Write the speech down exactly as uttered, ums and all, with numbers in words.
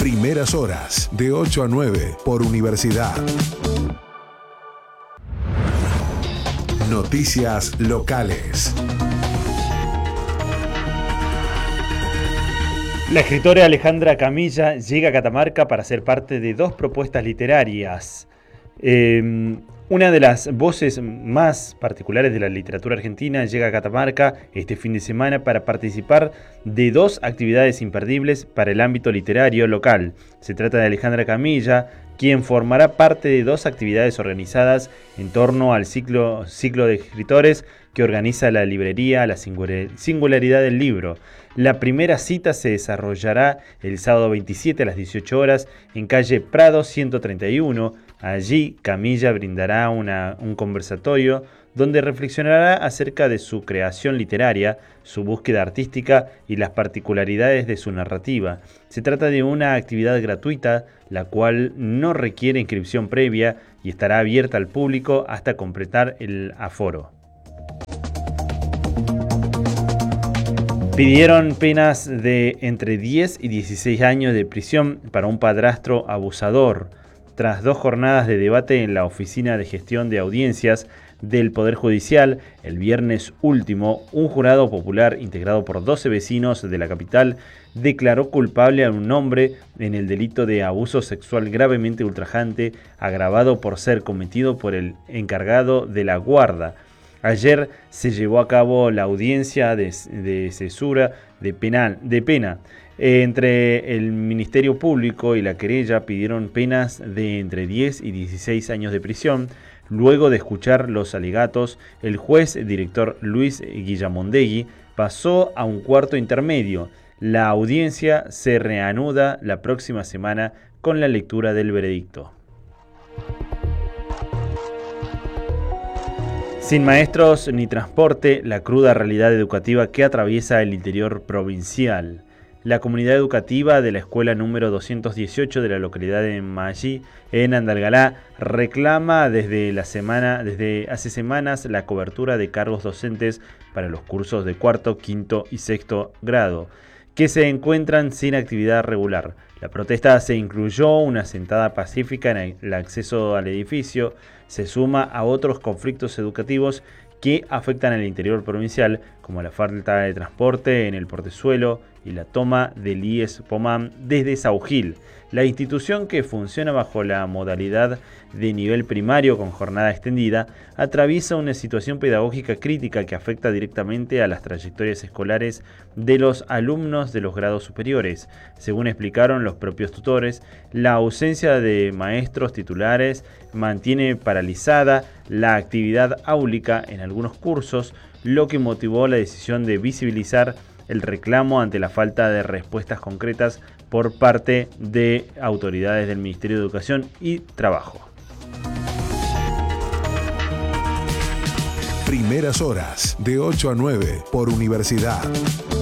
Primeras horas, de ocho a nueve, por Universidad. Noticias locales. La escritora Alejandra Camilla llega a Catamarca para ser parte de dos propuestas literarias. Eh, una de las voces más particulares de la literatura argentina llega a Catamarca este fin de semana para participar de dos actividades imperdibles para el ámbito literario local. Se trata de Alejandra Camilla, quien formará parte de dos actividades organizadas en torno al ciclo, ciclo de escritores que organiza la librería La Singularidad del Libro. La primera cita se desarrollará el sábado veintisiete a las dieciocho horas en calle Prado ciento treinta y uno. Allí Camilla brindará una, un conversatorio donde reflexionará acerca de su creación literaria, su búsqueda artística y las particularidades de su narrativa. Se trata de una actividad gratuita, la cual no requiere inscripción previa y estará abierta al público hasta completar el aforo. Pidieron penas de entre diez y dieciséis años de prisión para un padrastro abusador. Tras dos jornadas de debate en la Oficina de Gestión de Audiencias del Poder Judicial, el viernes último, un jurado popular integrado por doce vecinos de la capital declaró culpable a un hombre en el delito de abuso sexual gravemente ultrajante, agravado por ser cometido por el encargado de la guarda. Ayer se llevó a cabo la audiencia de, de cesura de, penal, de pena. Entre el Ministerio Público y la querella pidieron penas de entre diez y dieciséis años de prisión. Luego de escuchar los alegatos, el juez director Luis Guillamondegui pasó a un cuarto intermedio. La audiencia se reanuda la próxima semana con la lectura del veredicto. Sin maestros ni transporte, la cruda realidad educativa que atraviesa el interior provincial. La comunidad educativa de la escuela número doscientos dieciocho de la localidad de Maggi, en Andalgalá, reclama desde, la semana, desde hace semanas la cobertura de cargos docentes para los cursos de cuarto, quinto y sexto grado, que se encuentran sin actividad regular. La protesta se incluyó una sentada pacífica en el acceso al edificio, se suma a otros conflictos educativos que afectan al interior provincial, como la falta de transporte en el portezuelo y la toma del I E S Pomam desde Saugil. La institución, que funciona bajo la modalidad de nivel primario con jornada extendida, atraviesa una situación pedagógica crítica que afecta directamente a las trayectorias escolares de los alumnos de los grados superiores. Según explicaron los propios tutores, la ausencia de maestros titulares mantiene paralizada la actividad áulica en algunos cursos, lo que motivó la decisión de visibilizar el reclamo ante la falta de respuestas concretas por parte de autoridades del Ministerio de Educación y Trabajo. Primeras horas, de ocho a nueve, por Universidad.